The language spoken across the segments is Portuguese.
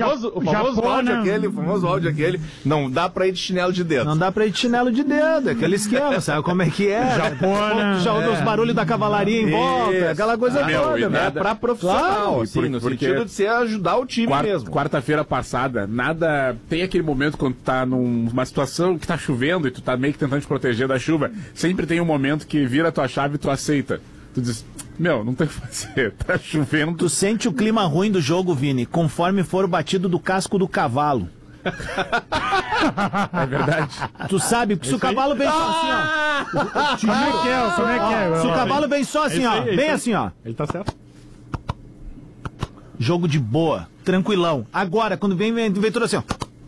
famoso áudio aquele, não dá pra ir de chinelo de dedo. Não dá pra ir de chinelo de dedo, aquele esquema, sabe como é que é? Já os barulhos da cavalaria em volta, aquela coisa toda, né? Pra profissional, claro, assim, no sentido de ser ajudar o time mesmo. Quarta-feira passada, tem aquele momento quando tu tá numa situação que tá chovendo e tu tá meio que tentando te proteger da chuva, sempre tem um momento que vira a tua chave e tu aceita. Tu diz, não tem o que fazer, tá chovendo. Tu sente o clima ruim do jogo, Vini, conforme for o batido do casco do cavalo. É verdade. Tu sabe que se o cavalo vem só assim, ó. Como é que é? Se o cavalo vem só assim, ó, bem assim, ó. Ele tá certo. Jogo de boa, tranquilão. Agora, quando vem tudo assim, ó.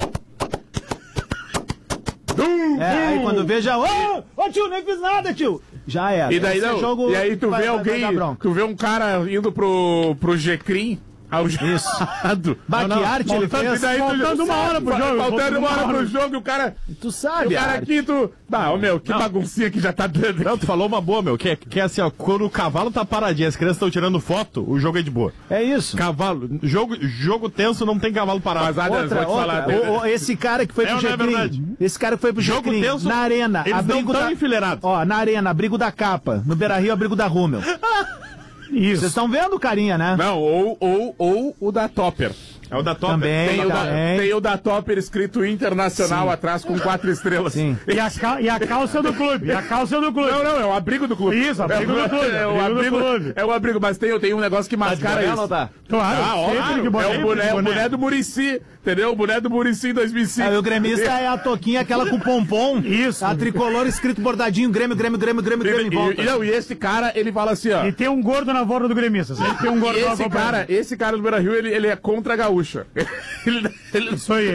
Aí quando vê já, ô tio, nem fiz nada, tio. Já era. E daí e aí tu vê alguém, tu vê um cara indo pro G-Crim. Isso. Baquiarte ele fez. Faltando uma hora pro jogo. Faltando uma hora pro jogo, o cara. Tu sabe, o cara aqui, que baguncinha que já tá dando. Não, tu falou uma boa, que é assim, ó, quando o cavalo tá paradinho, as crianças estão tirando foto, o jogo é de boa. É isso. Cavalo, jogo tenso não tem cavalo parado. Mas vou te falar. Esse cara que foi pro G-Crim. Esse cara que foi pro G-Crim. Na arena. Eles não estão enfileirados. Ó, na arena, abrigo da capa. No Beira-Rio, abrigo da Rúmel. Isso. Vocês estão vendo o carinha, né? Não, ou o da Topper. É o da Topper. Também, tem o da Topper escrito Internacional atrás com 4 estrelas. Sim. E a calça do clube. Não, é o abrigo do clube. Isso, abrigo do clube. É o abrigo, mas tem um negócio que mascara isso. Claro, sempre de boné. É o boné do Muricy, entendeu? O boné do Muricy em 2005. O gremista é a toquinha, aquela com pompom. Isso. A tricolor escrito bordadinho, Grêmio em volta. E esse cara, ele fala assim, ó. E tem um gordo na volta do gremista. Sempre tem um gordo na volta. Esse cara do Beira-Rio, ele é contra a gaúcha. Isso aí,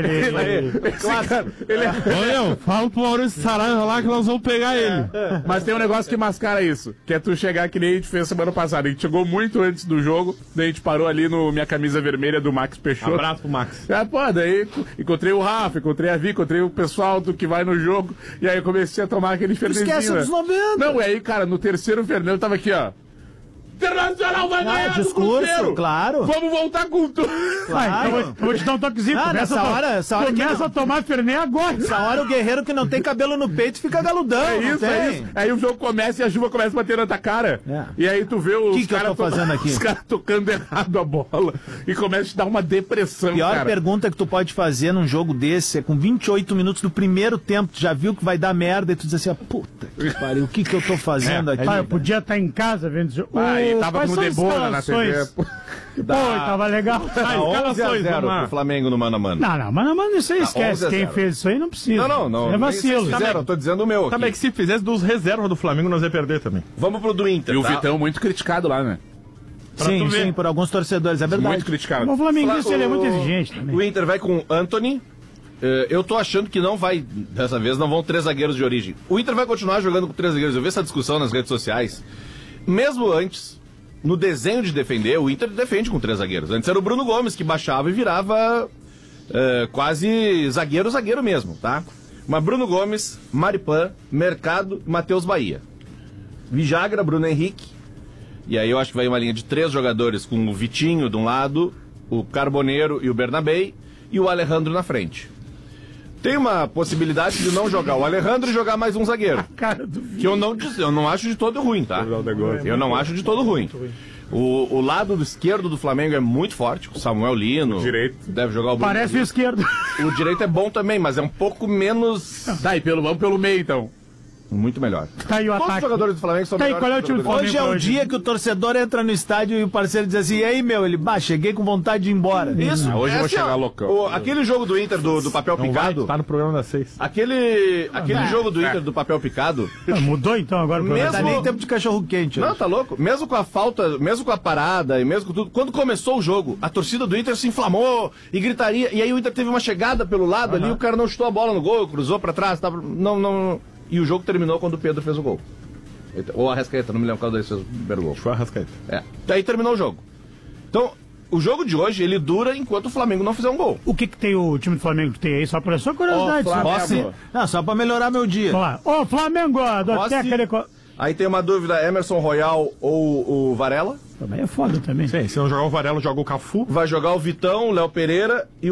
Olha, fala pro Maurício Saraiva lá que nós vamos pegar ele. Mas tem um negócio que mascara isso, que é tu chegar que nem a gente fez semana passada. A gente chegou muito antes do jogo, daí a gente parou ali no Minha Camisa Vermelha do Max Peixoto. Abraço pro Max. Daí encontrei o Rafa, encontrei a Vi, encontrei o pessoal do que vai no jogo, e aí eu comecei a tomar aquele fernezinho. Esquece dos 90. Não, e aí, cara, no terceiro fernet eu tava aqui, ó. Internacional vai ganhar discurso, claro. Vamos voltar com tudo. Claro. Eu vou te dar um toquezinho. Nessa hora começa a tomar Fernet agora. Essa hora o guerreiro que não tem cabelo no peito fica galudão. É isso. Aí o jogo começa e a chuva começa a bater na tua cara. E aí tu vê os caras fazendo aqui? Os caras tocando errado a bola. E começa a te dar uma depressão, A pior cara. pergunta que tu pode fazer num jogo desse é com 28 minutos do primeiro tempo, tu já viu que vai dar merda e tu diz assim, puta que pariu, o que eu tô fazendo aqui? Eu podia estar em casa vendo esse jogo. E tava com Debola na TV. Tava legal. 11-0 pro Flamengo no Mano a Mano. Não, Mano a Mano, isso aí esquece. Quem fez isso aí não precisa. Não. É vacilo. Eu tô dizendo o meu aqui. Também que se fizesse dos reservas do Flamengo, nós ia perder também. Vamos pro do Inter, E o Vitão muito criticado lá, né? Sim, por alguns torcedores, é verdade. Muito criticado. O flamenguista ele é muito exigente também. O Inter vai com Antony. Eu tô achando que não vai, dessa vez, não vão 3 zagueiros de origem. O Inter vai continuar jogando com 3 zagueiros. Eu vi essa discussão nas redes sociais. Mesmo antes, no desenho de defender, o Inter defende com 3 zagueiros. Antes era o Bruno Gomes que baixava e virava quase zagueiro mesmo, tá? Mas Bruno Gomes, Maripan, Mercado e Matheus Bahia. Vijagra, Bruno Henrique. E aí eu acho que vai uma linha de 3 jogadores com o Vitinho de um lado, o Carboneiro e o Bernabei e o Alejandro na frente. Tem uma possibilidade de não jogar o Alejandro e jogar mais um zagueiro. Que eu não acho de todo ruim, tá? Eu não acho de todo ruim. O lado do esquerdo do Flamengo é muito forte. O Samuel Lino. O direito. Deve jogar o Bruno. Parece o esquerdo. O direito é bom também, mas é um pouco menos. Tá, vamos pelo meio então. Muito melhor. Tá aí o Todos ataque. os jogadores do Flamengo são melhores. Qual é o time do Flamengo? Hoje é o dia que o torcedor entra no estádio e o parceiro diz assim, e aí, ele, cheguei com vontade de ir embora. Isso. Hoje eu vou chegar loucão. Aquele jogo do Inter do papel picado. Tá no programa das 6. Aquele jogo do Inter do papel picado. Mudou então agora o programa. Não dá nem tempo de cachorro quente. Não, tá louco? Mesmo com a falta, mesmo com a parada e mesmo com tudo, quando começou o jogo, a torcida do Inter se inflamou e gritaria. E aí o Inter teve uma chegada pelo lado ali, o cara não chutou a bola no gol, cruzou pra trás, tava, não. E o jogo terminou quando o Pedro fez o gol. Ou a Arrascaeta, não me lembro qual deles fez o primeiro gol. Foi a Arrascaeta. Daí terminou o jogo. Então, o jogo de hoje, ele dura enquanto o Flamengo não fizer um gol. O que tem o time do Flamengo que tem aí? Só curiosidade. Só pra melhorar meu dia. Vamos lá. Ô, Flamengo, até aquele... Aí tem uma dúvida, Emerson Royal ou o Varela? Também é foda também. Sim, se não jogar o Varela, joga o Cafu. Vai jogar o Vitão, o Léo Pereira e